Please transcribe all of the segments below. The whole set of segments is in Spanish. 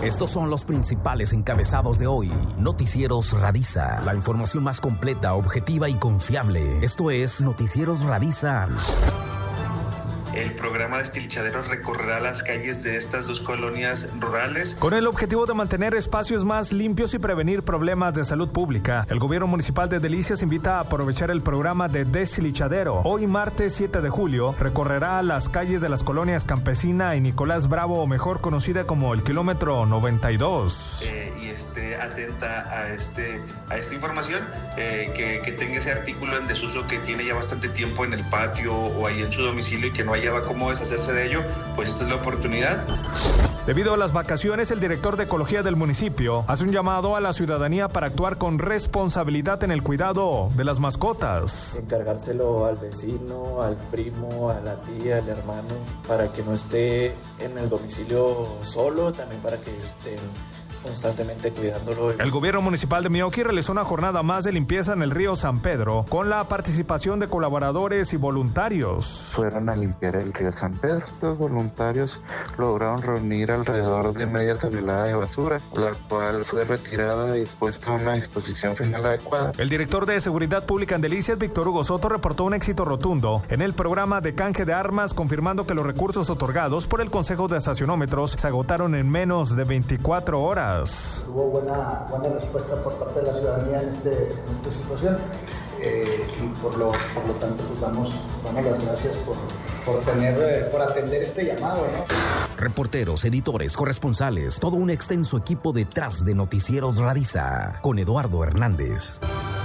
Estos son los principales encabezados de hoy. Noticieros Radiza. La información más completa, objetiva y confiable. Esto es Noticieros Radiza. El programa de Estilchaderos recorrerá las calles de estas dos colonias rurales con el objetivo de mantener espacios más limpios y prevenir problemas de salud pública. El gobierno municipal de Delicias invita a aprovechar el programa de Destilchadero. Hoy, martes 7 de julio, recorrerá las calles de las colonias Campesina y Nicolás Bravo, o mejor conocida como el kilómetro 92. Y esté atenta a esta información, que tenga ese artículo en desuso que tiene ya bastante tiempo en el patio o ahí en su domicilio y que no haya cómo deshacerse de ello, pues esta es la oportunidad. Debido a las vacaciones, el director de Ecología del municipio hace un llamado a la ciudadanía para actuar con responsabilidad en el cuidado de las mascotas. Encargárselo al vecino, al primo, a la tía, al hermano, para que no esté en el domicilio solo, también para que estén constantemente cuidándolo. El gobierno municipal de Meoqui realizó una jornada más de limpieza en el río San Pedro con la participación de colaboradores y voluntarios. Fueron a limpiar el río San Pedro. Estos voluntarios lograron reunir alrededor de media tonelada de basura, la cual fue retirada y dispuesta a una disposición final adecuada. El director de Seguridad Pública en Delicias, Víctor Hugo Soto, reportó un éxito rotundo en el programa de canje de armas, confirmando que los recursos otorgados por el Consejo de Estacionómetros se agotaron en menos de 24 horas. Hubo buena respuesta por parte de la ciudadanía en esta situación, y por lo tanto pues damos las gracias por atender este llamado, ¿no? Reporteros, editores, corresponsales, todo un extenso equipo detrás de Noticieros Radiza, con Eduardo Hernández.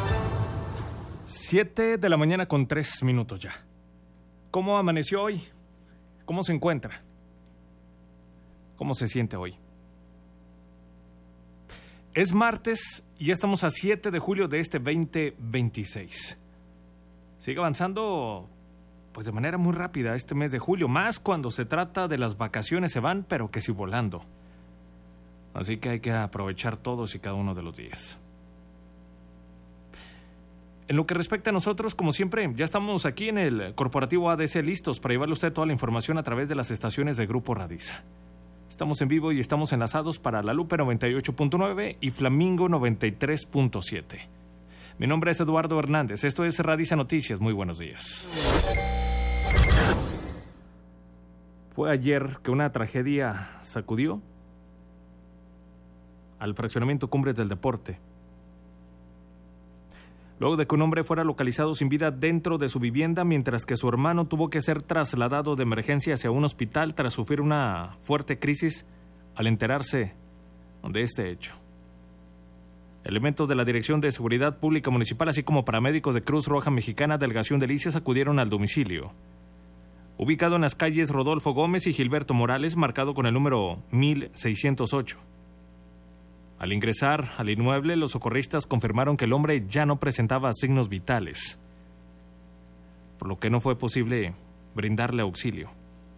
7 de la mañana con 3 minutos ya. ¿Cómo amaneció hoy? ¿Cómo se encuentra? ¿Cómo se siente hoy? Es martes y ya estamos a 7 de julio de este 2026. Sigue avanzando pues de manera muy rápida este mes de julio, más cuando se trata de las vacaciones, se van, pero que sí volando. Así que hay que aprovechar todos y cada uno de los días. En lo que respecta a nosotros, como siempre, ya estamos aquí en el Corporativo ADC listos para llevarle a usted toda la información a través de las estaciones de Grupo Radiza. Estamos en vivo y estamos enlazados para La Lupe 98.9 y Flamingo 93.7. Mi nombre es Eduardo Hernández. Esto es Radiza Noticias. Muy buenos días. Fue ayer que una tragedia sacudió al fraccionamiento Cumbres del Deporte. Luego de que un hombre fuera localizado sin vida dentro de su vivienda, mientras que su hermano tuvo que ser trasladado de emergencia hacia un hospital tras sufrir una fuerte crisis al enterarse de este hecho. Elementos de la Dirección de Seguridad Pública Municipal, así como paramédicos de Cruz Roja Mexicana Delegación Delicias, acudieron al domicilio, ubicado en las calles Rodolfo Gómez y Gilberto Morales, marcado con el número 1608. Al ingresar al inmueble, los socorristas confirmaron que el hombre ya no presentaba signos vitales, por lo que no fue posible brindarle auxilio.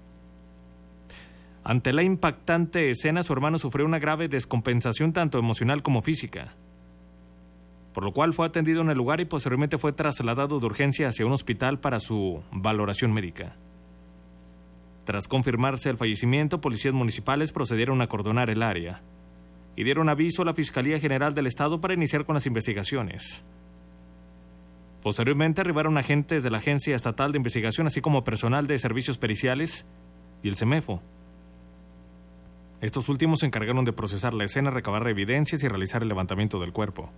Ante la impactante escena, su hermano sufrió una grave descompensación tanto emocional como física, por lo cual fue atendido en el lugar y posteriormente fue trasladado de urgencia hacia un hospital para su valoración médica. Tras confirmarse el fallecimiento, policías municipales procedieron a acordonar el área y dieron aviso a la Fiscalía General del Estado para iniciar con las investigaciones. Posteriormente arribaron agentes de la Agencia Estatal de Investigación, así como personal de servicios periciales y el CEMEFO. Estos últimos se encargaron de procesar la escena, recabar evidencias y realizar el levantamiento del cuerpo.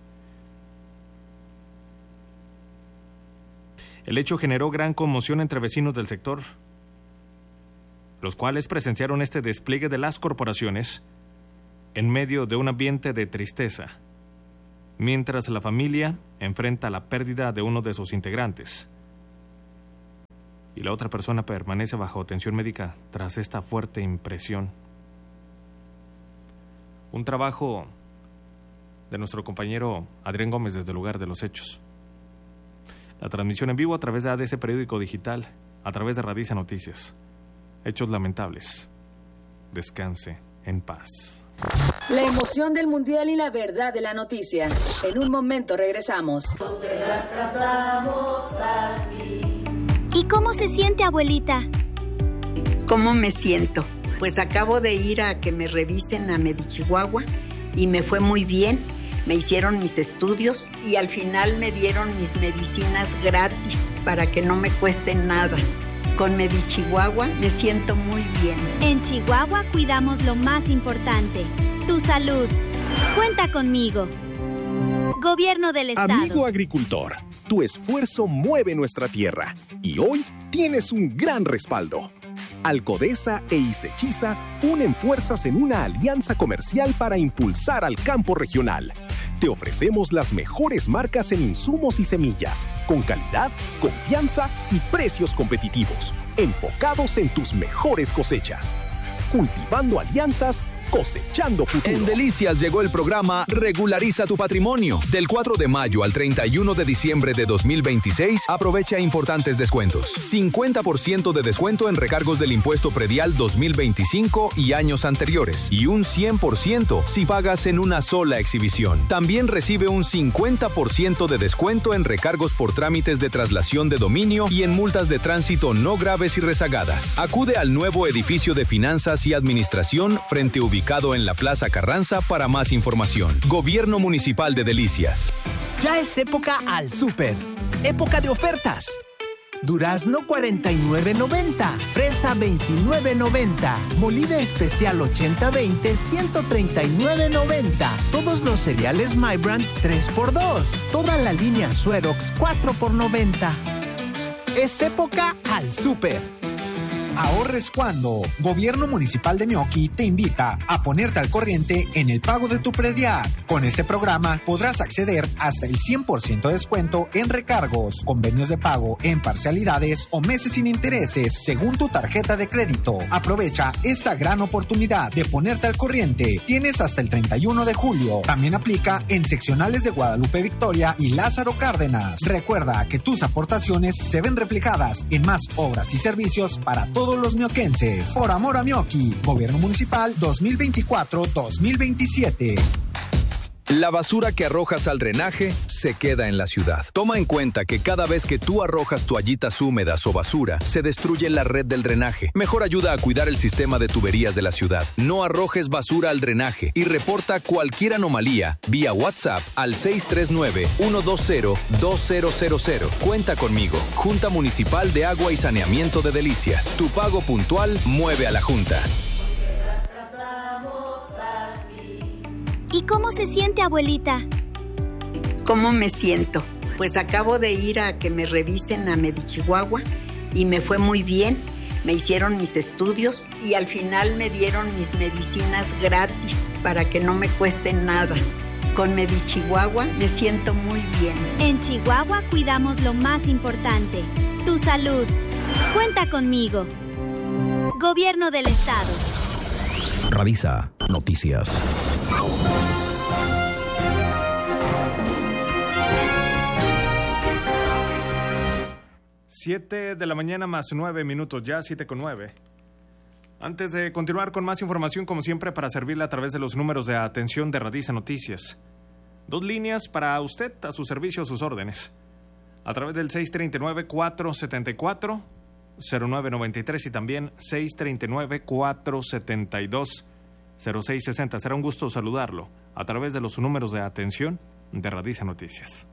El hecho generó gran conmoción entre vecinos del sector, los cuales presenciaron este despliegue de las corporaciones en medio de un ambiente de tristeza, mientras la familia enfrenta la pérdida de uno de sus integrantes y la otra persona permanece bajo atención médica tras esta fuerte impresión. Un trabajo de nuestro compañero Adrián Gómez desde el lugar de los hechos. La transmisión en vivo a través de ADC Periódico Digital, a través de Radiza Noticias. Hechos lamentables. Descanse en paz. La emoción del mundial y la verdad de la noticia. En un momento regresamos. ¿Y cómo se siente, abuelita? ¿Cómo me siento? Pues acabo de ir a que me revisen a Medichihuahua y me fue muy bien. Me hicieron mis estudios y al final me dieron mis medicinas gratis para que no me cuesten nada. Con Medichihuahua me siento muy bien. En Chihuahua cuidamos lo más importante, tu salud. Cuenta conmigo. Gobierno del Estado. Amigo agricultor, tu esfuerzo mueve nuestra tierra y hoy tienes un gran respaldo. Alcodesa e Isechiza unen fuerzas en una alianza comercial para impulsar al campo regional. Te ofrecemos las mejores marcas en insumos y semillas, con calidad, confianza y precios competitivos, enfocados en tus mejores cosechas. Cultivando alianzas, cosechando futuro. En Delicias llegó el programa Regulariza tu Patrimonio. Del 4 de mayo al 31 de diciembre de 2026, aprovecha importantes descuentos. 50% de descuento en recargos del impuesto predial 2025 y años anteriores. Y un 100% si pagas en una sola exhibición. También recibe un 50% de descuento en recargos por trámites de traslación de dominio y en multas de tránsito no graves y rezagadas. Acude al nuevo edificio de Finanzas y Administración frente ubicado en la Plaza Carranza para más información. Gobierno Municipal de Delicias. Ya es época al súper. Época de ofertas. Durazno 49.90, fresa 29.90, molida especial 80-20 139.90. Todos los cereales My Brand 3x2. Toda la línea Suerox 4x90. Es época al súper. Ahorres cuando. Gobierno Municipal de Meoqui te invita a ponerte al corriente en el pago de tu predial. Con este programa podrás acceder hasta el 100% de descuento en recargos, convenios de pago en parcialidades o meses sin intereses según tu tarjeta de crédito. Aprovecha esta gran oportunidad de ponerte al corriente. Tienes hasta el 31 de julio. También aplica en seccionales de Guadalupe Victoria y Lázaro Cárdenas. Recuerda que tus aportaciones se ven reflejadas en más obras y servicios para todos los mioquenses. Por amor a Meoqui, Gobierno Municipal 2024-2027. La basura que arrojas al drenaje se queda en la ciudad. Toma en cuenta que cada vez que tú arrojas toallitas húmedas o basura, se destruye la red del drenaje. Mejor ayuda a cuidar el sistema de tuberías de la ciudad. No arrojes basura al drenaje y reporta cualquier anomalía vía WhatsApp al 639-120-2000. Cuenta conmigo. Junta Municipal de Agua y Saneamiento de Delicias. Tu pago puntual mueve a la Junta. ¿Y cómo se siente, abuelita? ¿Cómo me siento? Pues acabo de ir a que me revisen a Medichihuahua y me fue muy bien. Me hicieron mis estudios y al final me dieron mis medicinas gratis para que no me cuesten nada. Con Medichihuahua me siento muy bien. En Chihuahua cuidamos lo más importante, tu salud. Cuenta conmigo. Gobierno del Estado. Radisa Noticias. 7 de la mañana más 9 minutos, ya 7:09. Antes de continuar con más información, como siempre, para servirle a través de los números de atención de Radisa Noticias. 2 líneas para usted, a su servicio, a sus órdenes. A través del 639-474-0993 y también 639-472-0660. Será un gusto saludarlo a través de los números de atención de Radisa Noticias.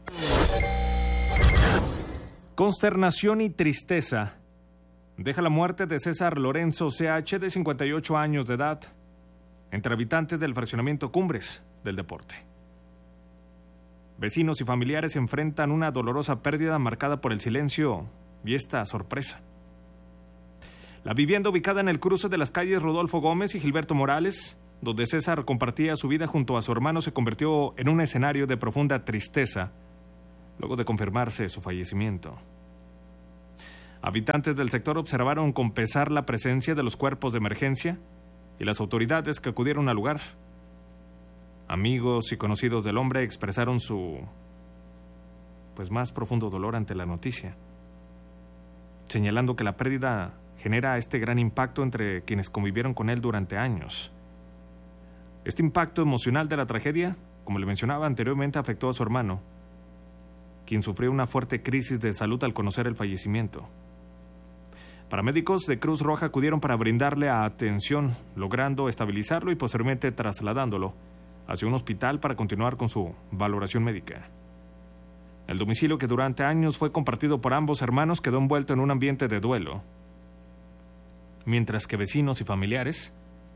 Consternación y tristeza deja la muerte de César Lorenzo CH, de 58 años de edad, entre habitantes del fraccionamiento Cumbres del Deporte. Vecinos y familiares enfrentan una dolorosa pérdida marcada por el silencio y esta sorpresa. La vivienda, ubicada en el cruce de las calles Rodolfo Gómez y Gilberto Morales, donde César compartía su vida junto a su hermano, se convirtió en un escenario de profunda tristeza luego de confirmarse su fallecimiento. Habitantes del sector observaron con pesar la presencia de los cuerpos de emergencia y las autoridades que acudieron al lugar. Amigos y conocidos del hombre expresaron su más profundo dolor ante la noticia, señalando que la pérdida genera este gran impacto entre quienes convivieron con él durante años. Este impacto emocional de la tragedia, como le mencionaba anteriormente, afectó a su hermano, quien sufrió una fuerte crisis de salud al conocer el fallecimiento. Paramédicos de Cruz Roja acudieron para brindarle atención, logrando estabilizarlo y posteriormente trasladándolo hacia un hospital para continuar con su valoración médica. El domicilio, que durante años fue compartido por ambos hermanos, quedó envuelto en un ambiente de duelo, mientras que vecinos y familiares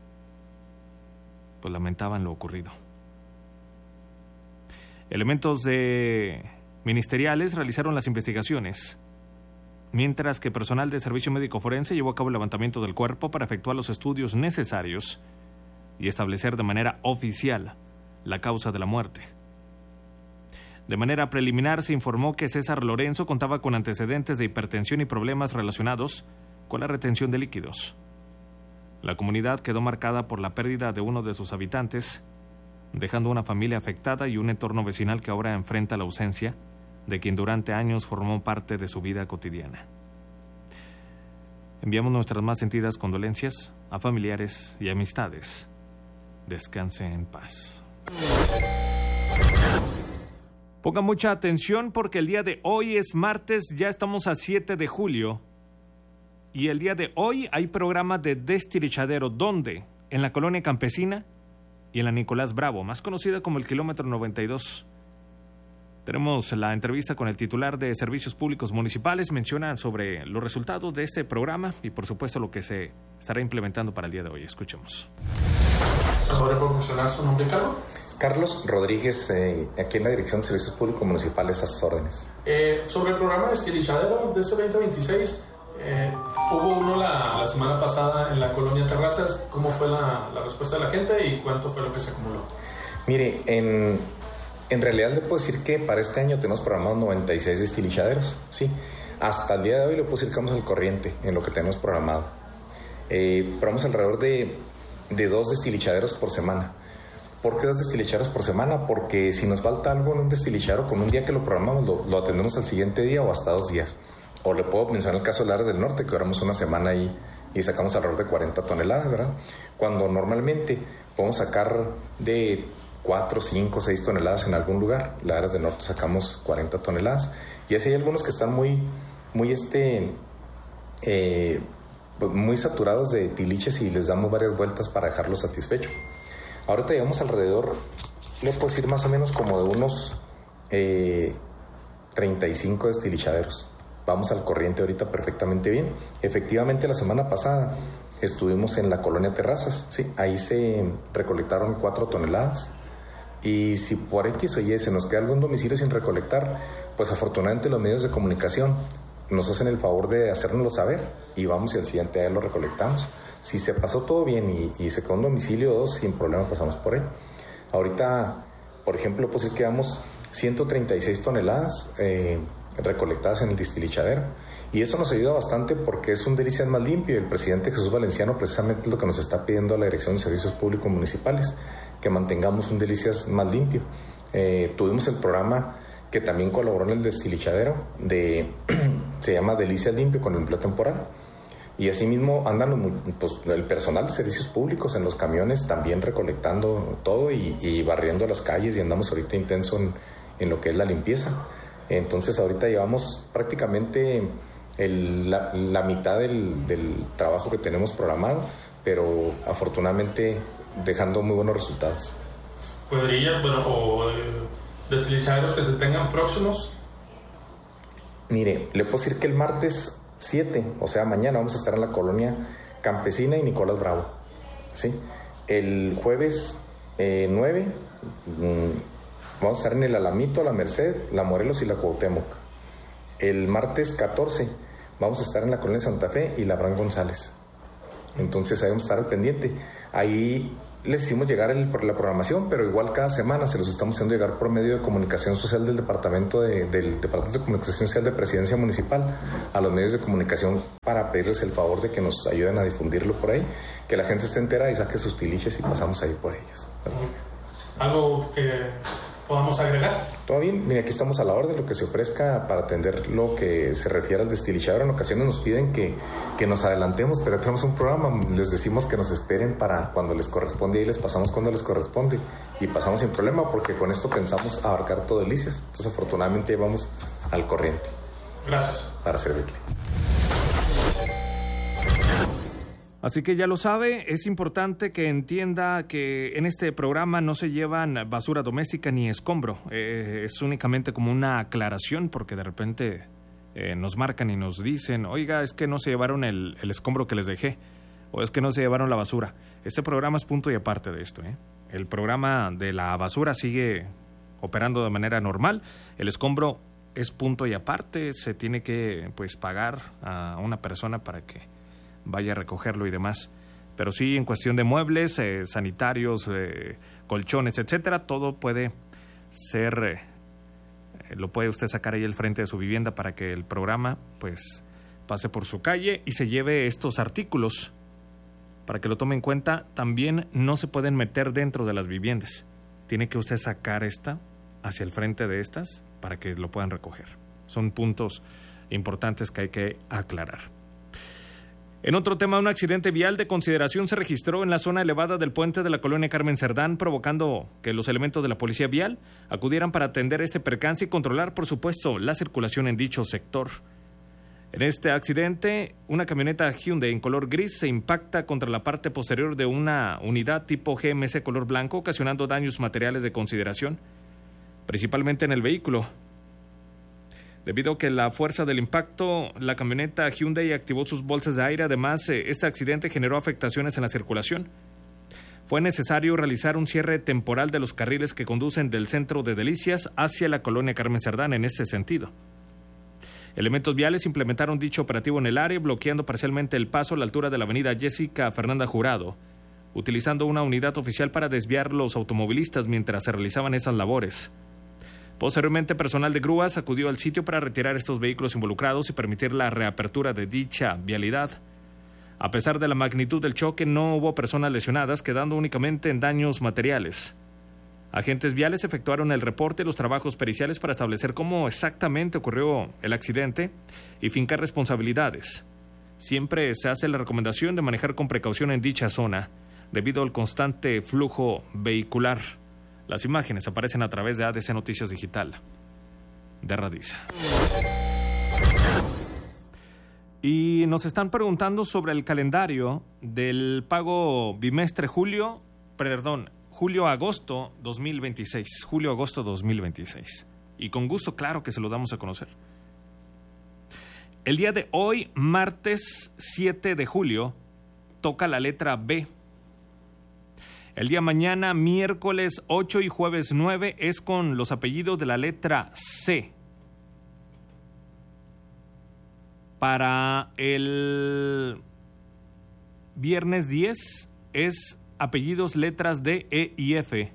pues lamentaban lo ocurrido. Elementos ministeriales realizaron las investigaciones, mientras que personal de servicio médico forense llevó a cabo el levantamiento del cuerpo para efectuar los estudios necesarios y establecer de manera oficial la causa de la muerte. De manera preliminar se informó que César Lorenzo contaba con antecedentes de hipertensión y problemas relacionados con la retención de líquidos. La comunidad quedó marcada por la pérdida de uno de sus habitantes, dejando una familia afectada y un entorno vecinal que ahora enfrenta la ausencia de quien durante años formó parte de su vida cotidiana. Enviamos nuestras más sentidas condolencias a familiares y amistades. Descanse en paz. Ponga mucha atención porque el día de hoy es martes, ya estamos a 7 de julio. Y el día de hoy hay programa de Destilichadero. ¿Dónde? En la colonia campesina y en la Nicolás Bravo, más conocida como el kilómetro 92. Tenemos la entrevista con el titular de Servicios Públicos Municipales. Menciona sobre los resultados de este programa y, por supuesto, lo que se estará implementando para el día de hoy. Escuchemos. ¿Podría proporcionar su nombre y cargo? Carlos Rodríguez, aquí en la Dirección de Servicios Públicos Municipales, a sus órdenes. Sobre el programa de Destilichadero de este 2026, hubo uno la semana pasada en la colonia Terrazas. ¿Cómo fue la respuesta de la gente y cuánto fue lo que se acumuló? Mire, en realidad le puedo decir que para este año tenemos programados 96 destilichaderos, ¿sí? Hasta el día de hoy le puedo decir que vamos al corriente en lo que tenemos programado. Programamos alrededor de 2 destilichaderos por semana. ¿Por qué 2 destilichaderos por semana? Porque si nos falta algo en un destilichadero, con un día que lo programamos, lo atendemos al siguiente día o hasta 2 días. O le puedo mencionar el caso de Lares del Norte, que duramos una semana ahí y sacamos alrededor de 40 toneladas, ¿verdad? Cuando normalmente podemos sacar de 4, 5, 6 toneladas en algún lugar. Lares del Norte sacamos 40 toneladas. Y así hay algunos que están muy saturados de tiliches y les damos varias vueltas para dejarlos satisfechos. Ahorita llevamos alrededor, le puedo decir más o menos como de unos 35 destilichaderos. Vamos al corriente ahorita perfectamente bien. Efectivamente, la semana pasada estuvimos en la colonia Terrazas, ¿sí? Ahí se recolectaron 4 toneladas. Y si por X o Y se nos queda algún domicilio sin recolectar, pues afortunadamente los medios de comunicación nos hacen el favor de hacérnoslo saber y vamos y al siguiente día lo recolectamos. Si se pasó todo bien y se quedó un domicilio o 2, sin problema pasamos por él. Ahorita, por ejemplo, pues quedamos 136 toneladas recolectadas en el destilichadero. Y eso nos ayuda bastante porque es un Delicias más limpio. El presidente Jesús Valenciano precisamente es lo que nos está pidiendo a la Dirección de Servicios Públicos Municipales, que mantengamos un Delicias más limpio. Tuvimos el programa que también colaboró en el destilichadero, se llama Delicias Limpio con empleo temporal. Y asimismo andan pues, el personal de servicios públicos en los camiones también recolectando todo y barriendo las calles, y andamos ahorita intenso en lo que es la limpieza. Entonces ahorita llevamos prácticamente la mitad del trabajo que tenemos programado, pero afortunadamente dejando muy buenos resultados. ¿Podría, destilichaderos que se tengan próximos? Mire, le puedo decir que el martes 7, o sea, mañana vamos a estar en la colonia Campesina y Nicolás Bravo, ¿sí? El jueves 9 vamos a estar en el Alamito, la Merced, la Morelos y la Cuauhtémoc. El martes 14 vamos a estar en la colonia Santa Fe y la Abraham González. Entonces ahí vamos a estar al pendiente. Ahí les hicimos llegar la programación, pero igual cada semana se los estamos haciendo llegar por medio de comunicación social del Departamento de Comunicación Social de Presidencia Municipal a los medios de comunicación para pedirles el favor de que nos ayuden a difundirlo por ahí, que la gente esté entera y saque sus tiliches y pasamos ahí por ellos. ¿Algo que podamos agregar? Todo bien, mira, aquí estamos a la orden, lo que se ofrezca para atender lo que se refiere al destilichadero. En ocasiones nos piden que nos adelantemos, pero tenemos un programa, les decimos que nos esperen para cuando les corresponde y les pasamos cuando les corresponde y pasamos sin problema, porque con esto pensamos abarcar todo Delicias. Entonces afortunadamente vamos al corriente. Gracias. Para servirle. Así que ya lo sabe, es importante que entienda que en este programa no se llevan basura doméstica ni escombro. Es únicamente como una aclaración porque de repente nos marcan y nos dicen, oiga, es que no se llevaron el escombro que les dejé o es que no se llevaron la basura. Este programa es punto y aparte de esto. El programa de la basura sigue operando de manera normal. El escombro es punto y aparte. Se tiene que pagar a una persona para que vaya a recogerlo y demás. Pero sí, en cuestión de muebles, sanitarios, colchones, etcétera, todo puede ser, lo puede usted sacar ahí al frente de su vivienda para que el programa pase por su calle y se lleve estos artículos. Para que lo tome en cuenta, también no se pueden meter dentro de las viviendas. Tiene que usted sacar esta hacia el frente de estas para que lo puedan recoger. Son puntos importantes que hay que aclarar. En otro tema, un accidente vial de consideración se registró en la zona elevada del puente de la colonia Carmen Cerdán, provocando que los elementos de la policía vial acudieran para atender este percance y controlar, por supuesto, la circulación en dicho sector. En este accidente, una camioneta Hyundai en color gris se impacta contra la parte posterior de una unidad tipo GMC color blanco, ocasionando daños materiales de consideración, principalmente en el vehículo. Debido a que la fuerza del impacto, la camioneta Hyundai activó sus bolsas de aire. Además, este accidente generó afectaciones en la circulación. Fue necesario realizar un cierre temporal de los carriles que conducen del centro de Delicias hacia la colonia Carmen Cerdán en este sentido. Elementos viales implementaron dicho operativo en el área, bloqueando parcialmente el paso a la altura de la avenida Jessica Fernanda Jurado, utilizando una unidad oficial para desviar los automovilistas mientras se realizaban esas labores. Posteriormente, personal de grúas acudió al sitio para retirar estos vehículos involucrados y permitir la reapertura de dicha vialidad. A pesar de la magnitud del choque, no hubo personas lesionadas, quedando únicamente en daños materiales. Agentes viales efectuaron el reporte y los trabajos periciales para establecer cómo exactamente ocurrió el accidente y fincar responsabilidades. Siempre se hace la recomendación de manejar con precaución en dicha zona, debido al constante flujo vehicular. Las imágenes aparecen a través de ADC Noticias Digital de Radiza. Y nos están preguntando sobre el calendario del pago bimestre julio-agosto 2026. Julio-agosto 2026. Y con gusto, claro que se lo damos a conocer. El día de hoy, martes 7 de julio, toca la letra B. El día mañana, miércoles 8 y jueves 9, es con los apellidos de la letra C. Para el viernes 10 es apellidos letras D, E y F.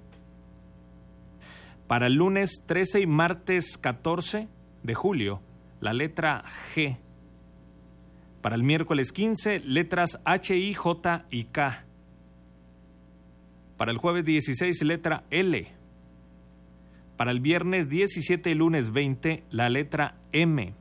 Para el lunes 13 y martes 14 de julio, la letra G. Para el miércoles 15, letras H, I, J y K. Para el jueves 16, letra L. Para el viernes 17 y lunes 20, la letra M.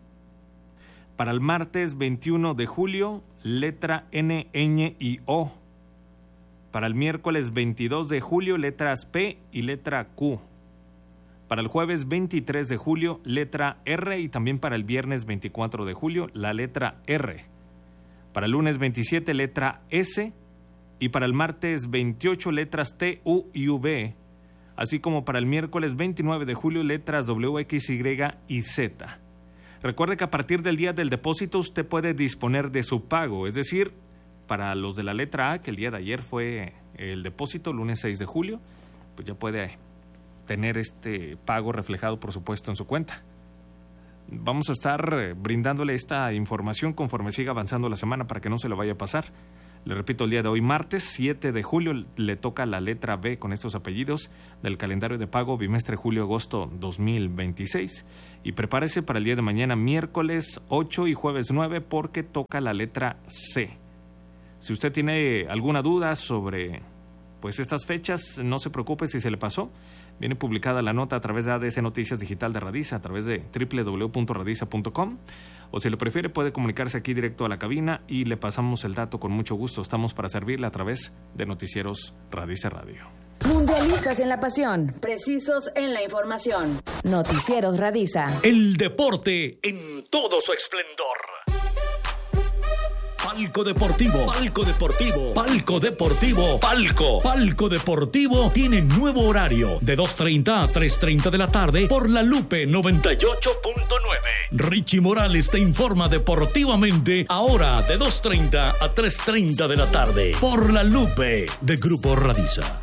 Para el martes 21 de julio, letra N, Ñ y O. Para el miércoles 22 de julio, letras P y letra Q. Para el jueves 23 de julio, letra R, y también para el viernes 24 de julio, la letra R. Para el lunes 27, letra S. Y para el martes 28, letras T, U y V, así como para el miércoles 29 de julio, letras W, X, Y y Z. Recuerde que a partir del día del depósito usted puede disponer de su pago, es decir, para los de la letra A, que el día de ayer fue el depósito, lunes 6 de julio, pues ya puede tener este pago reflejado, por supuesto, en su cuenta. Vamos a estar brindándole esta información conforme siga avanzando la semana para que no se lo vaya a pasar. Le repito, el día de hoy, martes 7 de julio, le toca la letra B con estos apellidos del calendario de pago bimestre julio-agosto 2026. Y prepárese para el día de mañana, miércoles 8 y jueves 9, porque toca la letra C. Si usted tiene alguna duda sobre estas fechas, no se preocupe si se le pasó. Viene publicada la nota a través de ADC Noticias Digital de Radiza, a través de www.radiza.com, o si lo prefiere puede comunicarse aquí directo a la cabina y le pasamos el dato con mucho gusto. Estamos para servirle a través de Noticieros Radiza Radio. Mundialistas en la pasión, precisos en la información. Noticieros Radiza. El deporte en todo su esplendor. Palco Deportivo, Palco Deportivo, Palco Deportivo, Palco. Palco Deportivo tiene nuevo horario de 2:30 a 3:30 de la tarde por La Lupe 98.9. Richie Morales te informa deportivamente ahora de 2:30 a 3:30 de la tarde por La Lupe de Grupo Radiza.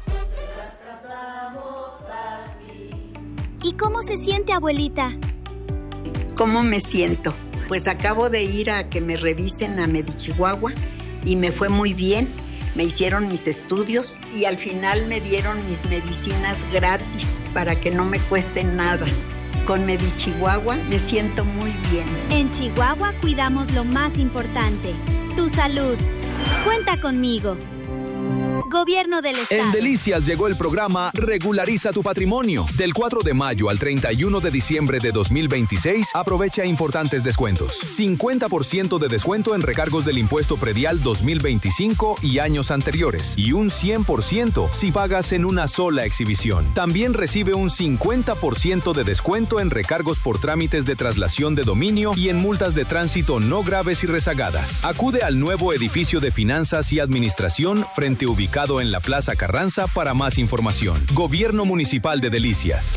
¿Y cómo se siente, abuelita? ¿Cómo me siento? Pues acabo de ir a que me revisen a Medichihuahua y me fue muy bien. Me hicieron mis estudios y al final me dieron mis medicinas gratis para que no me cuesten nada. Con Medichihuahua me siento muy bien. En Chihuahua cuidamos lo más importante, tu salud. Cuenta conmigo. Gobierno del Estado. En Delicias llegó el programa Regulariza tu Patrimonio. Del 4 de mayo al 31 de diciembre de 2026, aprovecha importantes descuentos. 50% de descuento en recargos del impuesto predial 2025 y años anteriores. Y un 100% si pagas en una sola exhibición. También recibe un 50% de descuento en recargos por trámites de traslación de dominio y en multas de tránsito no graves y rezagadas. Acude al nuevo edificio de Finanzas y Administración frente ubicado en la Plaza Carranza para más información. Gobierno Municipal de Delicias.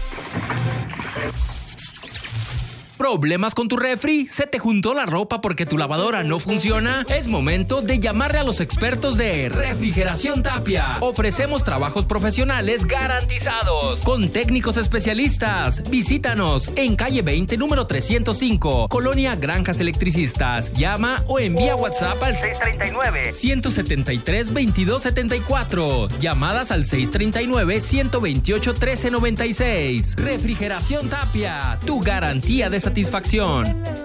¿Problemas con tu refri? ¿Se te juntó la ropa porque tu lavadora no funciona? Es momento de llamarle a los expertos de Refrigeración Tapia. Ofrecemos trabajos profesionales garantizados con técnicos especialistas. Visítanos en calle 20, número 305, Colonia Granjas Electricistas. Llama o envía WhatsApp al 639-173-2274. Llamadas al 639-128-1396. Refrigeración Tapia, tu garantía de satisfacción.